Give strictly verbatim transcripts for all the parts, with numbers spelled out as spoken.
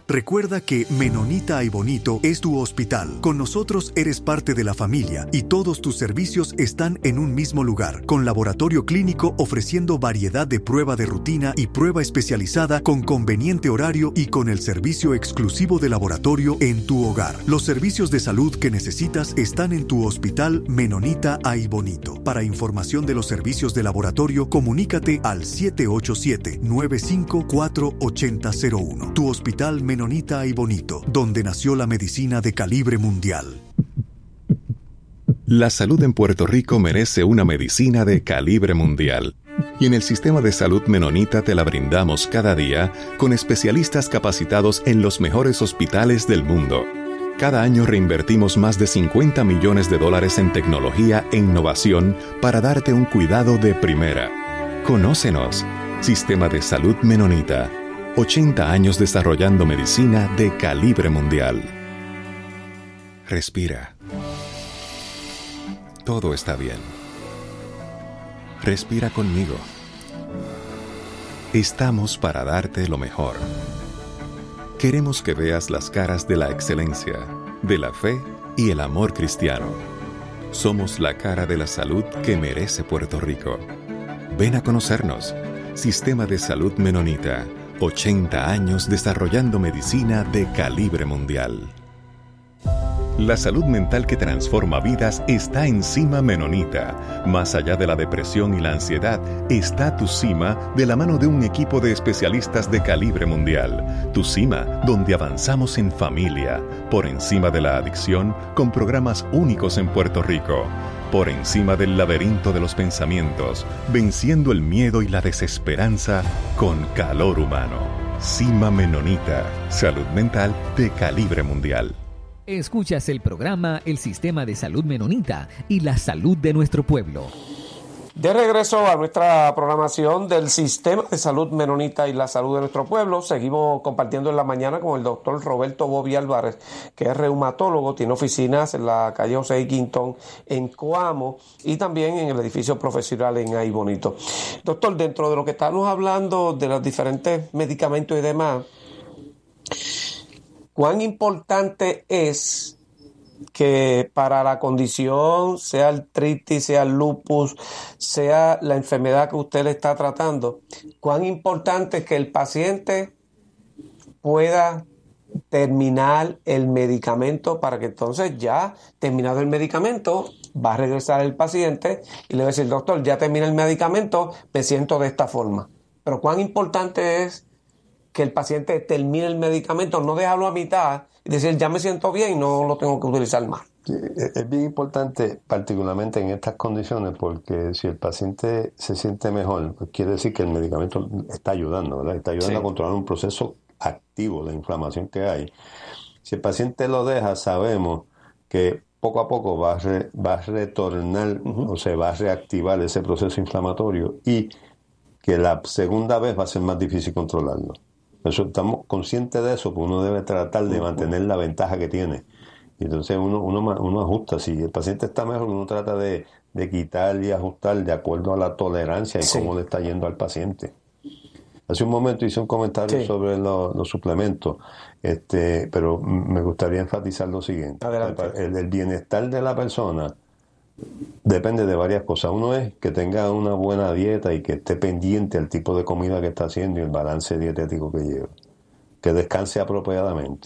Recuerda que Menonita y Bonito es tu hospital. Con nosotros eres parte de la familia y todos tus servicios están en un mismo lugar, con laboratorio clínico ofreciendo variedad de prueba de rutina y prueba especializada con conveniente horario y con el servicio exclusivo de laboratorio en tu hogar. Los servicios de salud que necesitas están en tu hospital Menonita y Bonito. Para información de los servicios de laboratorio, comunícate al siete ocho siete, nueve cinco cuatro, ocho cero cero uno. Tu hospital Menonita y Bonito, donde nació la medicina de calibre mundial. La salud en Puerto Rico merece una medicina de calibre mundial. Y en el sistema de salud Menonita te la brindamos cada día con especialistas capacitados en los mejores hospitales del mundo. Cada año reinvertimos más de cincuenta millones de dólares en tecnología e innovación para darte un cuidado de primera. Conócenos. Sistema de Salud Menonita. ochenta años desarrollando medicina de calibre mundial. Respira. Todo está bien. Respira conmigo. Estamos para darte lo mejor. Queremos que veas las caras de la excelencia, de la fe y el amor cristiano. Somos la cara de la salud que merece Puerto Rico. Ven a conocernos. Sistema de Salud Menonita. ochenta años desarrollando medicina de calibre mundial. La salud mental que transforma vidas está en Cima Menonita. Más allá de la depresión y la ansiedad, está Tu Cima de la mano de un equipo de especialistas de calibre mundial. Tu Cima, donde avanzamos en familia, por encima de la adicción, con programas únicos en Puerto Rico. Por encima del laberinto de los pensamientos, venciendo el miedo y la desesperanza con calor humano. Cima Menonita, salud mental de calibre mundial. Escuchas el programa El Sistema de Salud Menonita y la salud de nuestro pueblo. De regreso a nuestra programación del Sistema de Salud Menonita y la salud de nuestro pueblo, seguimos compartiendo en la mañana con el doctor Roberto Bobby Álvarez, que es reumatólogo, tiene oficinas en la calle José I. Quintón en Coamo y también en el edificio profesional en Ay Bonito. Doctor, dentro de lo que estamos hablando de los diferentes medicamentos y demás, ¿cuán importante es que para la condición, sea artritis, sea lupus, sea la enfermedad que usted le está tratando, cuán importante es que el paciente pueda terminar el medicamento para que entonces ya terminado el medicamento va a regresar el paciente y le va a decir, doctor, ya terminé el medicamento, me siento de esta forma? Pero cuán importante es que el paciente termine el medicamento, no dejarlo a mitad y decir, ya me siento bien y no lo tengo que utilizar más. Sí, es bien importante, particularmente en estas condiciones, porque si el paciente se siente mejor, pues quiere decir que el medicamento está ayudando, ¿verdad? Está ayudando sí. a controlar un proceso activo de inflamación que hay. Si el paciente lo deja, sabemos que poco a poco va a, re, va a retornar, uh-huh. o sea, va a reactivar ese proceso inflamatorio y que la segunda vez va a ser más difícil controlarlo. Eso, estamos conscientes de eso, pues uno debe tratar de mantener la ventaja que tiene. Y entonces uno, uno, uno ajusta. Si el paciente está mejor, uno trata de, de quitar y ajustar de acuerdo a la tolerancia y sí. cómo le está yendo al paciente. Hace un momento hice un comentario sí. sobre los, los suplementos, este, pero me gustaría enfatizar lo siguiente. El, el bienestar de la persona depende de varias cosas. Uno es que tenga una buena dieta y que esté pendiente al tipo de comida que está haciendo y el balance dietético que lleva. Que descanse apropiadamente.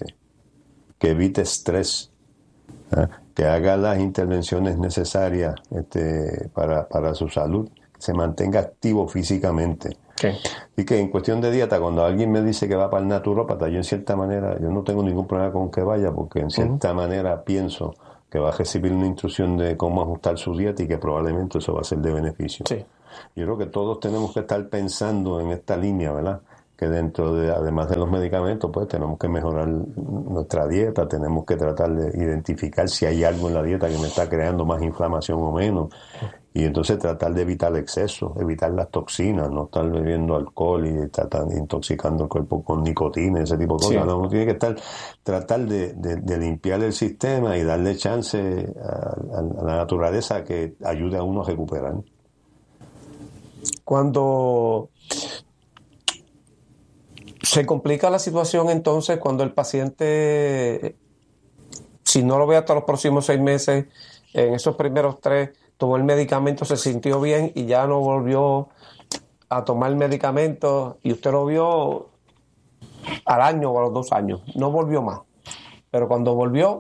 Que evite estrés. ¿eh? Que haga las intervenciones necesarias este, para, para su salud. Que se mantenga activo físicamente. Okay. Y que en cuestión de dieta, cuando alguien me dice que va para el naturópata, yo en cierta manera, yo no tengo ningún problema con que vaya, porque en cierta uh-huh. manera pienso que va a recibir una instrucción de cómo ajustar su dieta y que probablemente eso va a ser de beneficio. Sí. Yo creo que todos tenemos que estar pensando en esta línea, ¿verdad? Que dentro de, además de los medicamentos, pues tenemos que mejorar nuestra dieta, tenemos que tratar de identificar si hay algo en la dieta que me está creando más inflamación o menos, y entonces tratar de evitar el exceso, evitar las toxinas, no estar bebiendo alcohol y tratar intoxicando el cuerpo con nicotina, ese tipo de cosas. Sí. No, uno tiene que estar, tratar de, de, de limpiar el sistema y darle chance a, a la naturaleza que ayude a uno a recuperar. Cuando Se complica la situación entonces cuando el paciente, si no lo ve hasta los próximos seis meses, en esos primeros tres, tomó el medicamento, se sintió bien y ya no volvió a tomar el medicamento y usted lo vio al año o a los dos años, no volvió más. Pero cuando volvió,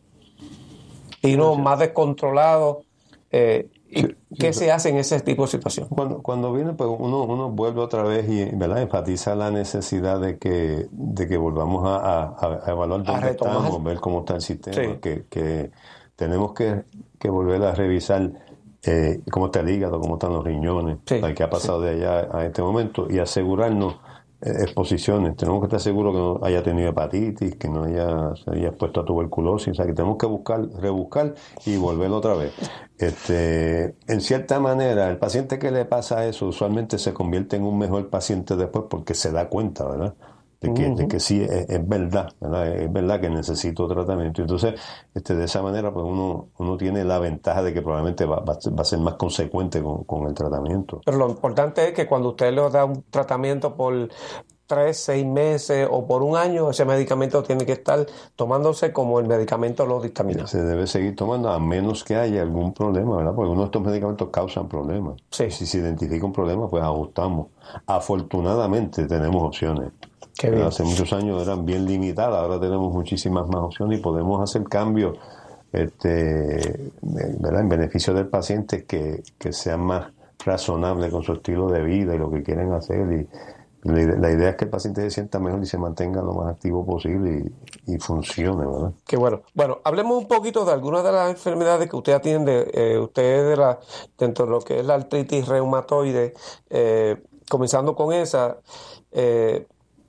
vino más descontrolado. Eh, ¿Y sí, qué sí, se hace en ese tipo de situación? Cuando, cuando viene, pues uno, uno vuelve otra vez y, ¿verdad?, enfatiza la necesidad de que, de que volvamos a, a, a evaluar dónde estamos, ver cómo está el sistema, sí. que, que tenemos que, que volver a revisar eh, cómo está el hígado, cómo están los riñones, sí, qué ha pasado sí. de allá a este momento y asegurarnos eh, exposiciones. Tenemos que estar seguros que no haya tenido hepatitis, que no haya, se haya expuesto a tuberculosis, o sea que tenemos que buscar, rebuscar y volver otra vez. Este, en cierta manera, el paciente que le pasa eso usualmente se convierte en un mejor paciente después porque se da cuenta, ¿verdad?, de que, uh-huh. de que sí es, es verdad, ¿verdad? Es verdad que necesito tratamiento. Entonces, este, de esa manera, pues uno, uno tiene la ventaja de que probablemente va, va, va a ser más consecuente con, con el tratamiento. Pero lo importante es que cuando usted le da un tratamiento por tres, seis meses o por un año, ese medicamento tiene que estar tomándose como el medicamento lo dictamina. Se debe seguir tomando a menos que haya algún problema, ¿verdad? Porque uno de estos medicamentos causan problemas. Sí. Si se identifica un problema, pues ajustamos. Afortunadamente tenemos opciones. Qué bien. Hace muchos años eran bien limitadas, ahora tenemos muchísimas más opciones y podemos hacer cambios este, ¿verdad?, en beneficio del paciente que, que sean más razonables con su estilo de vida y lo que quieren hacer. Y la, la idea es que el paciente se sienta mejor y se mantenga lo más activo posible y, y funcione, ¿verdad? Qué bueno. Bueno, hablemos un poquito de algunas de las enfermedades que usted atiende, eh, usted de la, dentro de lo que es la artritis reumatoide, eh, comenzando con esa. Eh,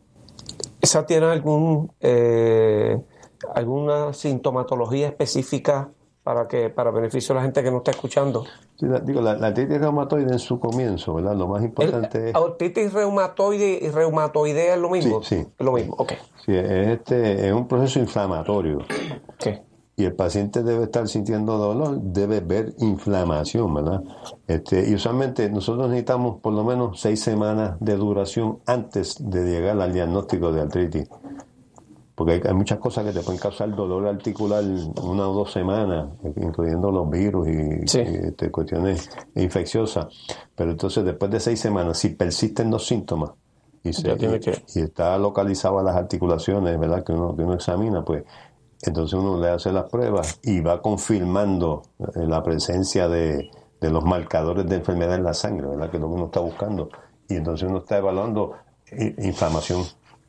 ¿Esa tiene algún eh, alguna sintomatología específica para que para beneficio de la gente que no está escuchando? Sí, la, digo, la, la artritis reumatoide en su comienzo, ¿verdad? Lo más importante el, es... ¿Artritis reumatoide y reumatoidea es lo mismo? Sí, sí. Es lo mismo, ok. Sí, es, este, es un proceso inflamatorio. Okay. Y el paciente debe estar sintiendo dolor, debe ver inflamación, ¿verdad? Este, y usualmente nosotros necesitamos por lo menos seis semanas de duración antes de llegar al diagnóstico de artritis. Porque hay, hay muchas cosas que te pueden causar dolor articular una o dos semanas, incluyendo los virus y, sí. y este, cuestiones infecciosas. Pero entonces después de seis semanas, si persisten los síntomas y, se, y, que... y está localizado a las articulaciones, ¿verdad?, que uno, que uno examina, pues entonces uno le hace las pruebas y va confirmando la presencia de, de los marcadores de enfermedad en la sangre, ¿verdad?, que es lo que uno está buscando. Y entonces uno está evaluando inflamación.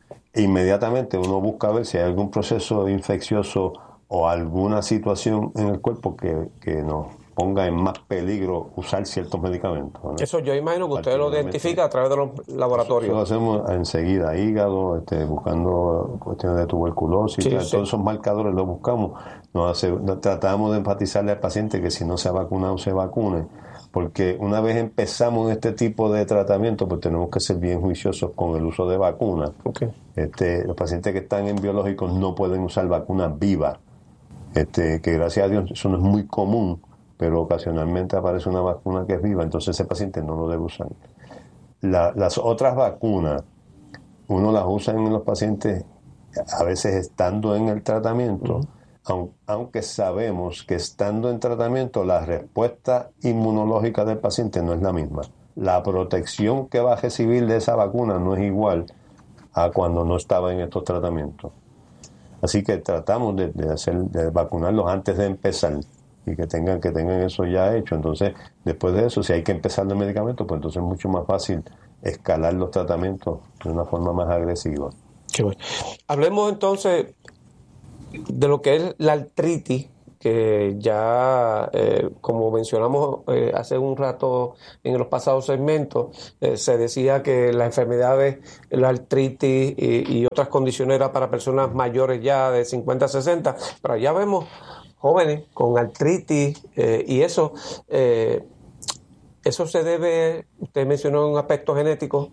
E inmediatamente uno busca ver si hay algún proceso infeccioso o alguna situación en el cuerpo que, que nos ponga en más peligro usar ciertos medicamentos, ¿no? Eso yo imagino que usted lo identifica a través de los laboratorios. Eso lo hacemos enseguida, hígado, este, buscando cuestiones de tuberculosis, sí, todos sí. esos marcadores los buscamos. Nos hace, tratamos de enfatizarle al paciente que si no se ha vacunado, se vacune, porque una vez empezamos este tipo de tratamiento, pues tenemos que ser bien juiciosos con el uso de vacunas. Okay. Este, los pacientes que están en biológicos no pueden usar vacunas vivas, este, que gracias a Dios eso no es muy común, pero ocasionalmente aparece una vacuna que es viva, entonces ese paciente no lo debe usar. La, las otras vacunas, uno las usa en los pacientes a veces estando en el tratamiento, uh-huh. aun, aunque sabemos que estando en tratamiento la respuesta inmunológica del paciente no es la misma. La protección que va a recibir de esa vacuna no es igual a cuando no estaba en estos tratamientos. Así que tratamos de, de, hacer, de vacunarlos antes de empezar y que tengan que tengan eso ya hecho. Entonces, después de eso, si hay que empezar el medicamento, pues entonces es mucho más fácil escalar los tratamientos de una forma más agresiva. Qué bueno. Hablemos entonces de lo que es la artritis, que ya, eh, como mencionamos eh, hace un rato en los pasados segmentos, eh, se decía que las enfermedades, la artritis y, y otras condiciones eran para personas mayores ya de cincuenta a sesenta, pero ya vemos jóvenes con artritis eh, y eso, eh, eso se debe, usted mencionó un aspecto genético.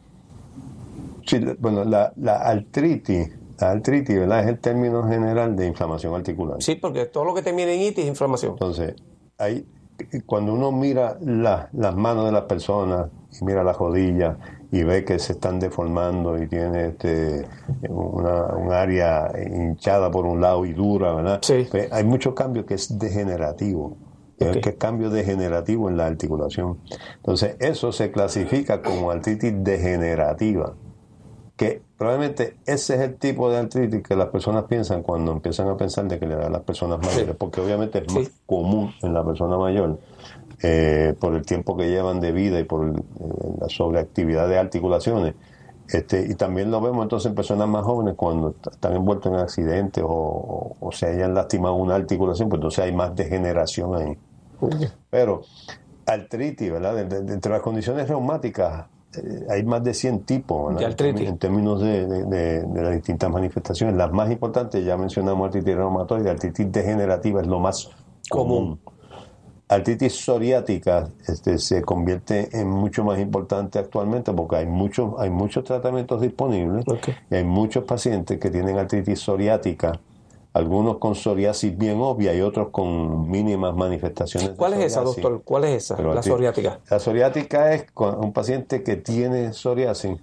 Sí, bueno, la, la artritis, la artritis, ¿verdad?, es el término general de inflamación articular. Sí, porque todo lo que termina en itis es inflamación. Entonces, hay, cuando uno mira la, las manos de las personas y mira las rodillas y ve que se están deformando y tiene este una, un área hinchada por un lado y dura, ¿verdad? Sí. Pues hay muchos cambios que es degenerativo. Okay. Que es cambio degenerativo en la articulación. Entonces, eso se clasifica como artritis degenerativa, que probablemente ese es el tipo de artritis que las personas piensan cuando empiezan a pensar de que le da a las personas mayores, sí. porque obviamente es más sí. común en la persona mayor, eh, por el tiempo que llevan de vida y por el, eh, la sobreactividad de articulaciones. Este, y también lo vemos entonces en personas más jóvenes cuando están envueltos en accidentes o, o, o se hayan lastimado una articulación, pues entonces hay más degeneración ahí. Pero artritis, ¿verdad? De, de, de, entre las condiciones reumáticas eh, hay más de cien tipos, ¿verdad? De artritis. En términos de, de, de, de las distintas manifestaciones. Las más importantes, ya mencionamos artritis reumatoide, artritis degenerativa es lo más común. común. Artritis psoriática este, se convierte en mucho más importante actualmente porque hay muchos hay muchos tratamientos disponibles. Okay. Y hay muchos pacientes que tienen artritis psoriática, algunos con psoriasis bien obvia y otros con mínimas manifestaciones. ¿Cuál es esa, doctor? ¿Cuál es esa, Pero la psoriática? La psoriática es un paciente que tiene psoriasis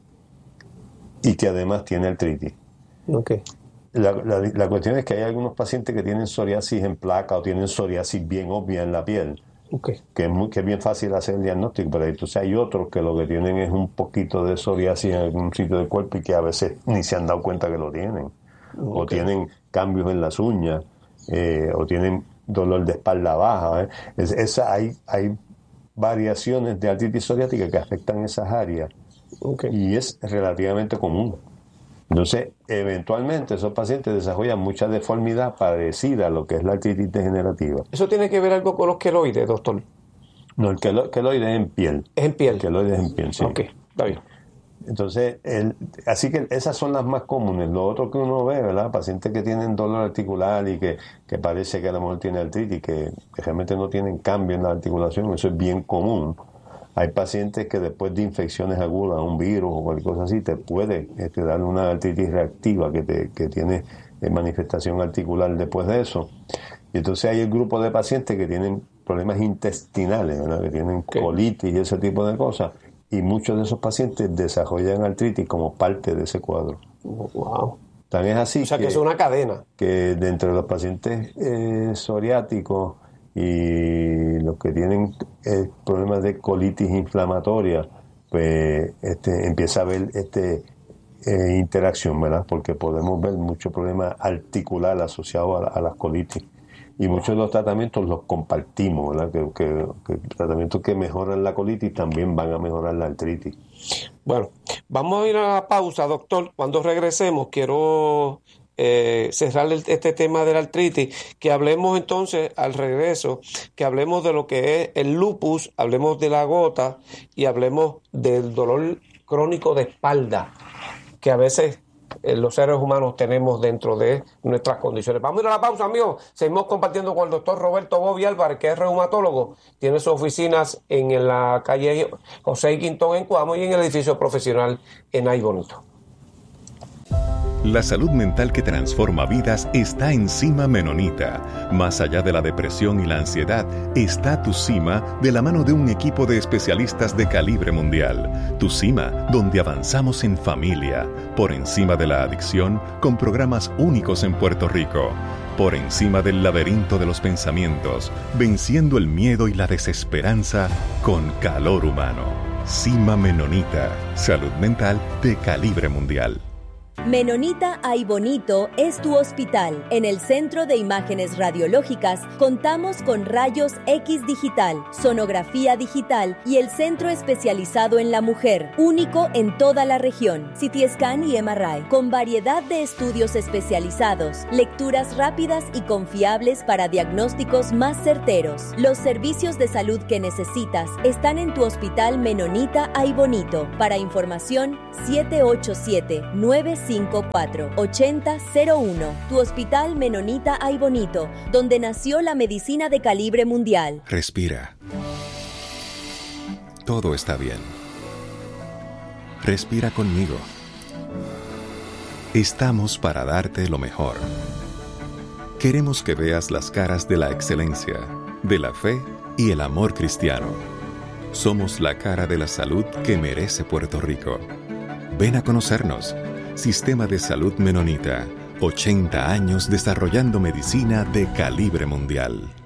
y que además tiene artritis. Okay. La, la, la cuestión es que hay algunos pacientes que tienen psoriasis en placa o tienen psoriasis bien obvia en la piel, okay. que, es muy, que es bien fácil hacer el diagnóstico, pero entonces hay otros que lo que tienen es un poquito de psoriasis en algún sitio del cuerpo y que a veces ni se han dado cuenta que lo tienen, okay. o tienen cambios en las uñas, eh, o tienen dolor de espalda baja. ¿eh? Es, esa, hay, hay variaciones de artritis psoriática que afectan esas áreas, okay. y es relativamente común. Entonces, eventualmente esos pacientes desarrollan mucha deformidad parecida a lo que es la artritis degenerativa. ¿Eso tiene que ver algo con los queloides, doctor? No, el quelo, queloide es en piel. ¿Es en piel? El queloide es en piel, sí. Ok, está bien. Entonces, el, así que esas son las más comunes. Lo otro que uno ve, ¿verdad? Pacientes que tienen dolor articular y que, que parece que a lo mejor tiene artritis, que, que realmente no tienen cambio en la articulación, eso es bien común. Hay pacientes que después de infecciones agudas, un virus o cualquier cosa así, te puede este, dar una artritis reactiva que, te, que tiene eh, manifestación articular después de eso. Y entonces hay el grupo de pacientes que tienen problemas intestinales, ¿verdad? Que tienen okay. colitis y ese tipo de cosas. Y muchos de esos pacientes desarrollan artritis como parte de ese cuadro. Wow. Tan es así o sea, que, que es una cadena. Que de entre los pacientes eh, psoriáticos y los que tienen eh, problemas de colitis inflamatoria, pues este, empieza a haber este, eh, interacción, ¿verdad? Porque podemos ver mucho problema articular asociado a, la, a las colitis. Y muchos de los tratamientos los compartimos, ¿verdad? Que, que, que tratamientos que mejoran la colitis también van a mejorar la artritis. Bueno, vamos a ir a la pausa, doctor. Cuando regresemos, quiero eh, cerrar el, este tema de la artritis, que hablemos entonces al regreso, que hablemos de lo que es el lupus, hablemos de la gota y hablemos del dolor crónico de espalda, que a veces los seres humanos tenemos dentro de nuestras condiciones. Vamos a ir a la pausa, amigos. Seguimos compartiendo con el doctor Roberto Bobby Álvarez, que es reumatólogo. Tiene sus oficinas en la calle José Quintón en Cuamo y en el edificio profesional en Ay Bonito. La salud mental que transforma vidas está en Cima Menonita. Más allá de la depresión y la ansiedad, está Tu Cima de la mano de un equipo de especialistas de calibre mundial. Tu Cima, donde avanzamos en familia, por encima de la adicción, con programas únicos en Puerto Rico. Por encima del laberinto de los pensamientos, venciendo el miedo y la desesperanza con calor humano. Cima Menonita, salud mental de calibre mundial. Menonita Ay Bonito es tu hospital. En el Centro de Imágenes Radiológicas contamos con rayos X digital, sonografía digital y el centro especializado en la mujer, único en toda la región, C T Scan y M R I, con variedad de estudios especializados, lecturas rápidas y confiables para diagnósticos más certeros. Los servicios de salud que necesitas están en tu hospital Menonita Ay Bonito. Para información, siete ocho siete, nueve cinco cuatro, ocho cero cero uno. Tu hospital Menonita Ay Bonito, donde nació la medicina de calibre mundial. Respira. Todo está bien. Respira conmigo. Estamos para darte lo mejor. Queremos que veas las caras de la excelencia, de la fe y el amor cristiano. Somos la cara de la salud que merece Puerto Rico. Ven a conocernos. Sistema de Salud Menonita. ochenta años desarrollando medicina de calibre mundial.